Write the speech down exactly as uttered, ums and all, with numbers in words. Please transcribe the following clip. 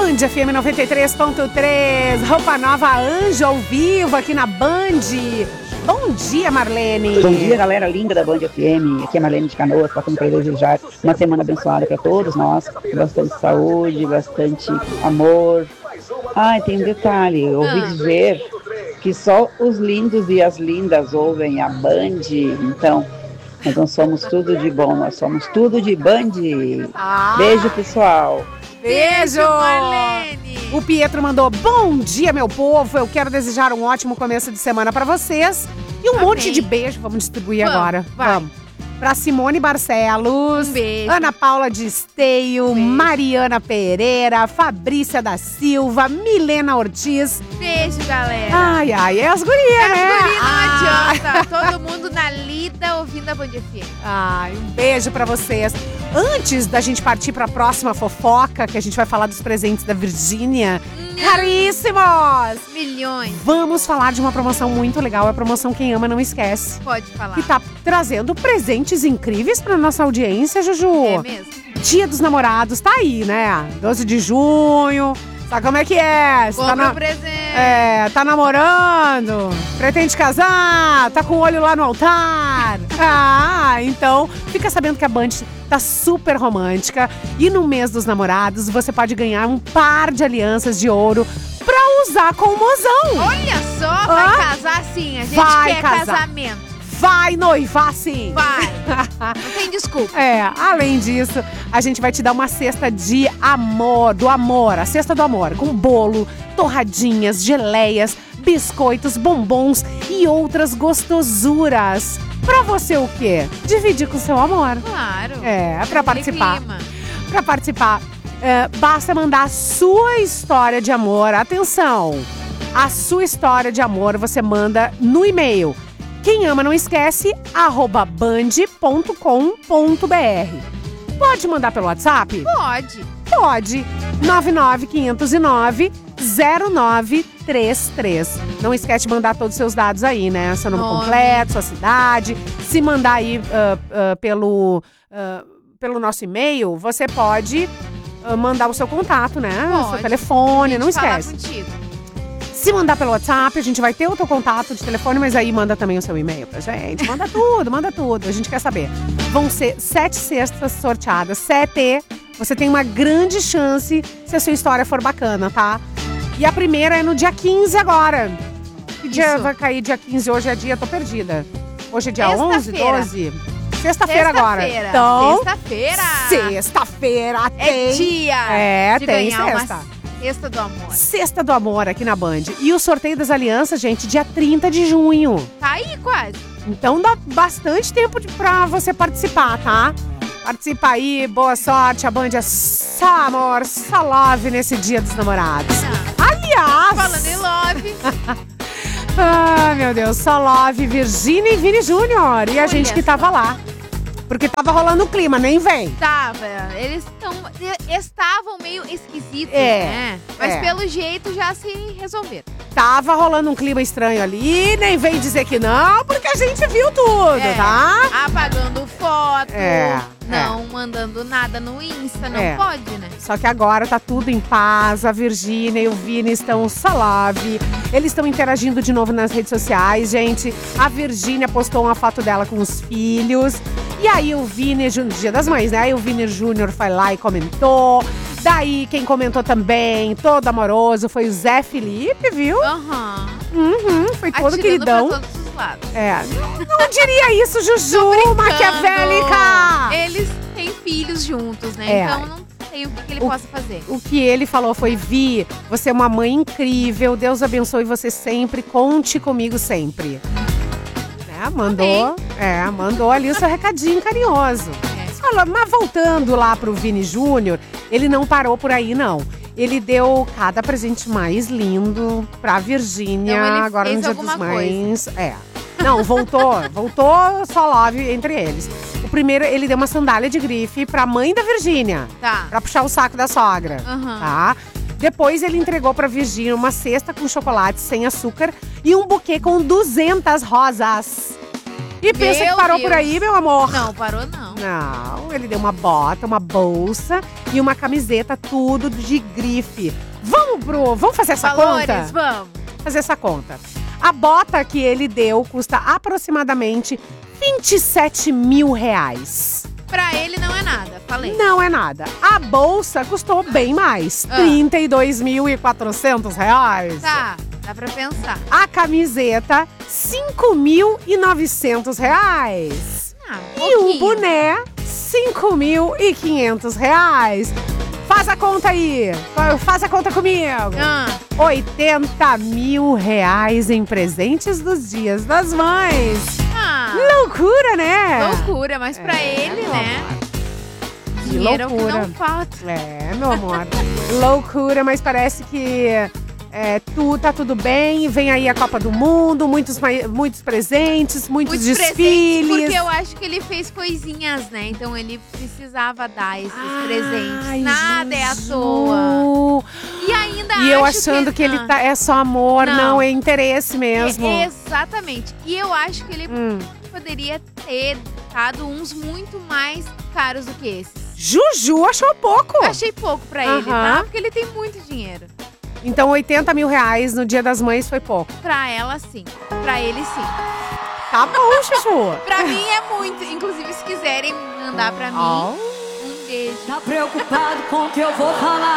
Band F M noventa e três ponto três, Roupa Nova Anjo ao vivo aqui na Band. Bom dia, Marlene. Bom dia, galera linda da Band F M. Aqui é Marlene de Canoas, passando para desejar uma semana abençoada para todos nós. Bastante saúde, bastante amor. Ah, tem um detalhe, eu ouvi Ah. dizer que só os lindos e as lindas ouvem a Band. Então, nós não somos tudo de bom, nós somos tudo de Band. Ah. Beijo, pessoal. Beijo, Marlene. O Pietro mandou, bom dia, meu povo. Eu quero desejar um ótimo começo de semana pra vocês. E um Amém. monte de beijo, vamos distribuir Vamos, agora. vai. Vamos. Pra Simone Barcelos, Um beijo. Ana Paula de Esteio, Um beijo. Mariana Pereira, Fabrícia da Silva, Milena Ortiz. Beijo, galera. Ai, ai, é as gurias, né? As guri não Ah. adianta. Todo mundo na lida ouvindo a Band F M. Ai, um beijo pra vocês. Antes da gente partir pra próxima fofoca, que a gente vai falar dos presentes da Virgínia, caríssimos! Milhões. Vamos falar de uma promoção muito legal, a promoção Quem Ama Não Esquece, Pode falar. que tá trazendo presentes incríveis pra nossa audiência, Juju. É mesmo? Dia dos Namorados tá aí, né? doze de junho. Sabe como é que é? Você Compra tá na- um presente. É, tá namorando, pretende casar, tá com o olho lá no altar. Ah, então fica sabendo que a Band tá super romântica. E no mês dos namorados você pode ganhar um par de alianças de ouro pra usar com o mozão. Olha só, vai Ah. casar sim. A gente Vai quer casar. casamento. Vai noivar sim. Vai. Não tem desculpa. É, além disso, a gente vai te dar uma cesta de amor, do amor, a cesta do amor, com bolo, torradinhas, geleias, biscoitos, bombons e outras gostosuras. Pra você o quê? Dividir com seu amor. Claro. É, pra Aquele participar. clima. Pra participar, é, basta mandar a sua história de amor. Atenção! A sua história de amor você manda no e-mail quem ama não esquece, arroba band ponto com ponto br. Pode mandar pelo WhatsApp? Pode. Pode. nove nove cinco zero nove zero nove três três. Não esquece de mandar todos os seus dados aí, né? Seu nome, Nome. completo, sua cidade. Se mandar aí ah, ah, pelo, ah, pelo nosso e-mail, você pode ah, mandar o seu contato, né? O seu Pode. telefone, não Falar esquece. contigo. Se mandar pelo WhatsApp, a gente vai ter o teu contato de telefone, mas aí manda também o seu e-mail pra gente. Manda tudo, manda tudo. A gente quer saber. Vão ser sete cestas sorteadas. Sete. Você tem uma grande chance se a sua história for bacana, tá? E a primeira é no dia quinze agora. Que dia Isso. vai cair dia quinze? Hoje é dia, tô perdida. Hoje é dia onze, Sexta-feira. doze? Sexta-feira agora. Sexta-feira. Então, Sexta-feira. sexta-feira É tem. dia É, de tem ganhar sexta. uma cesta do amor. Cesta do Amor aqui na Band. E o sorteio das alianças, gente, dia trinta de junho. Tá aí quase. Então dá bastante tempo de, pra você participar, tá? Participa aí, boa sorte. A Band é só amor, só love nesse dia dos namorados. Aliás... Falando em love. Ai, meu Deus, só love, Virgínia e Vini Júnior. E a Olha gente que só. tava lá. Porque tava rolando o clima, nem vem. Tava. Eles tão, estavam meio esquisitos, É, né? Mas é. pelo jeito já se resolveram. Tava rolando um clima estranho ali, nem vem dizer que não, porque a gente viu tudo, É. tá? Apagando foto. É, Não mandando nada no Insta. Não É. pode, né? Só que agora tá tudo em paz, a Virgínia e o Vini estão salave. Eles estão interagindo de novo nas redes sociais, gente. A Virgínia postou uma foto dela com os filhos. E aí o Vini, Jú- Dia das Mães, né? Aí o Vini Júnior foi lá e comentou. Daí quem comentou também, todo amoroso, foi o Zé Felipe, viu? Aham. Uhum, foi todo Atirando queridão. pra todos os lados. É, não, não diria isso, Juju, maquiavélica! Eles têm filhos juntos, né? É. Então não tem o que, que ele O- possa fazer. O que ele falou foi, Vi, você é uma mãe incrível, Deus abençoe você sempre, conte comigo sempre. Né? Mandou, é, mandou ali o seu recadinho carinhoso. É. Falou, mas voltando lá pro Vini Júnior, ele não parou por aí, não. Ele deu cada presente mais lindo pra Virgínia, Então ele agora no fez Dia dos alguma Mães. É. Não, voltou, voltou só love entre eles. O primeiro, ele deu uma sandália de grife pra mãe da Virgínia. Tá. Pra puxar o saco da sogra, Aham. tá? Depois ele entregou pra Virgínia uma cesta com chocolate sem açúcar e um buquê com duzentas rosas. E pensa Meu que parou Deus. por aí, meu amor? Não, parou não. Não, ele deu uma bota, uma bolsa e uma camiseta, tudo de grife. Vamos, Bru, vamos fazer essa Valores, conta? vamos. Fazer essa conta. A bota que ele deu custa aproximadamente vinte e sete mil reais. Pra ele não é nada, falei. Não é nada. A bolsa custou bem mais, Ah. trinta e dois mil e quatrocentos reais. Tá, dá pra pensar. A camiseta, cinco mil e novecentos reais. Ah, um E o pouquinho. boné, cinco mil e quinhentos reais. Faz a conta aí. Faz a conta comigo. Ah, oitenta mil reais em presentes dos dias das mães. ah, Loucura, né? loucura, mas pra É, ele, meu né? Que Dinheiro é o que loucura. não falta. É, meu amor. Loucura, mas parece que é, tu, tá tudo bem. Vem aí a Copa do Mundo, muitos, mai- muitos presentes, muitos, Muitos presentes, desfiles. porque eu acho que ele fez coisinhas, né? Então ele precisava dar esses presentes. Ai, Nada é à Juju. toa. E ainda E eu acho achando que, ele ah, tá, é só amor, não, Não. é interesse mesmo. é- exatamente. E eu acho que ele Hum. poderia ter dado uns muito mais caros do que esses. Juju achou pouco. Eu achei pouco pra ele, Aham. tá? Porque ele tem muito dinheiro. Então, oitenta mil reais no Dia das Mães foi pouco. Pra ela, sim. Pra ele, sim. Tá bom, Juju. Pra mim é muito. Inclusive, se quiserem mandar pra mim, Ó. um beijo. Tá preocupado com o que eu vou falar?